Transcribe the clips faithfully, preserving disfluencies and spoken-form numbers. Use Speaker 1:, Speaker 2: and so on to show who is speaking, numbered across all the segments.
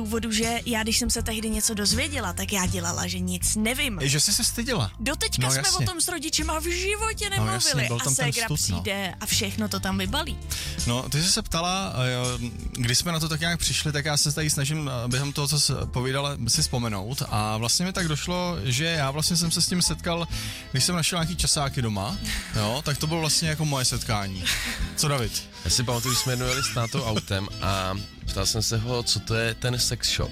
Speaker 1: důvodu, že já, když jsem se tehdy něco dozvěděla, tak já dělala, že nic nevím.
Speaker 2: Je, že jsi se styděla.
Speaker 1: Doteďka
Speaker 2: no,
Speaker 1: jsme
Speaker 2: jasně.
Speaker 1: o tom s rodičema v životě nemluvili.
Speaker 2: No, jasně, byl tam
Speaker 1: a ségra
Speaker 2: ten vstup,
Speaker 1: přijde a všechno to tam vybalí.
Speaker 2: No, ty jsi se ptala, když jsme na to tak nějak přišli, tak já se tady snažím během toho, co jsi povídala, si vzpomenout a vlastně mi tak došlo, že já vlastně jsem se s tím setkal, když jsem našel nějaký časáky doma, jo, tak to bylo vlastně jako moje setkání. Co David?
Speaker 3: Já si pamatuju, když jsme jednou jeli s tátou autem a ptal jsem se ho, co to je ten sex shop.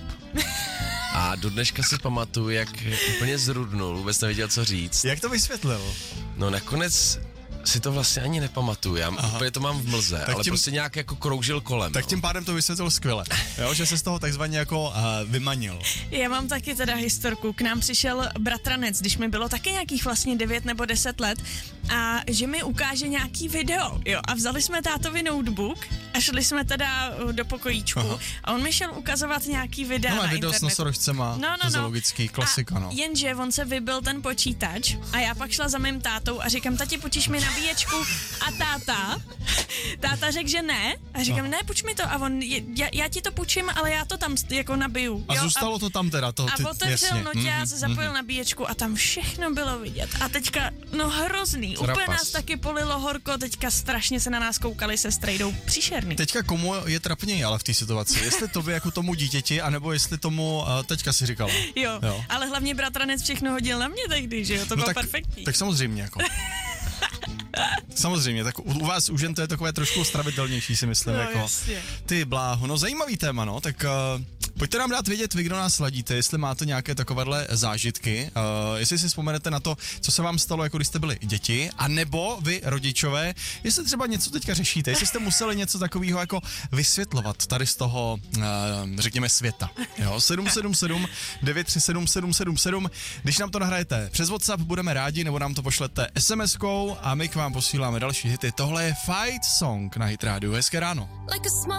Speaker 3: A do dneška si pamatuju, jak úplně zrudnul, vůbec nevěděl, co říct.
Speaker 2: Jak to vysvětlil?
Speaker 3: No nakonec si to vlastně ani nepamatuju, já Aha. úplně to mám v mlze, tak ale tím, prostě nějak jako kroužil kolem.
Speaker 2: Tak
Speaker 3: no.
Speaker 2: tím pádem to vysvětlil skvěle, jo, že se z toho takzvaně jako uh, vymanil.
Speaker 1: Já mám taky teda historku, k nám přišel bratranec, když mi bylo taky nějakých vlastně devět nebo deset let a že mi ukáže nějaký video, jo, a vzali jsme tátovi notebook a šli jsme teda do pokojíčku Aha. a on mi šel ukazovat nějaký videa
Speaker 2: no,
Speaker 1: na
Speaker 2: video
Speaker 1: internetu.
Speaker 2: s nosorožcema,
Speaker 1: no, no,
Speaker 2: to je
Speaker 1: no.
Speaker 2: logický, klasika, no.
Speaker 1: A jenže on se vybil ten počítač a já pak šla za mým tátou a říkám, tati, půjčíš mi nabíječku a táta, táta řekl, že ne a říkám, no. ne, půjč mi to a on, já, já ti to půjčím, ale já to tam jako nabiju.
Speaker 2: A
Speaker 1: jo?
Speaker 2: zůstalo
Speaker 1: a,
Speaker 2: to tam teda, to ty,
Speaker 1: a otevřel noťáz,
Speaker 2: mm-hmm.
Speaker 1: zapojil nabíječku a tam všechno bylo vidět. A teďka, no hrozný,
Speaker 3: Trapas.
Speaker 1: úplně nás taky polilo horko, teďka strašně se na nás koukali se strejdou, příšerný.
Speaker 2: Teďka komu je trapněji ale v té situaci? Jestli tobě jako tomu dítěti, anebo jestli tomu, uh, teďka si říkala.
Speaker 1: Jo, jo, ale hlavně bratranec všechno hodil na mě tehdy, že jo, to
Speaker 2: no
Speaker 1: bylo
Speaker 2: tak,
Speaker 1: perfektní.
Speaker 2: Tak samozřejmě jako. Samozřejmě, tak u vás u žen to je takové trošku stravitelnější, si myslím,
Speaker 1: no,
Speaker 2: jako.
Speaker 1: Jasně.
Speaker 2: Ty bláho, no zajímavý téma, no, tak uh, pojďte nám dát vědět vy, kdo nás sladíte, jestli máte nějaké takovéhle zážitky, uh, jestli si vzpomenete na to, co se vám stalo, jako když jste byli děti, a nebo vy, rodičové, jestli třeba něco teďka řešíte, jestli jste museli něco takového jako vysvětlovat tady z toho, uh, řekněme, světa. Jo, sedm sedm sedm devět tři sedm sedm sedm sedm, když nám to nahrajete přes WhatsApp, budeme rádi, nebo nám to pošlete SMSkou a my k vám posíláme další hity. Tohle je Fight Song na Hit Rádiu. Hezké ráno.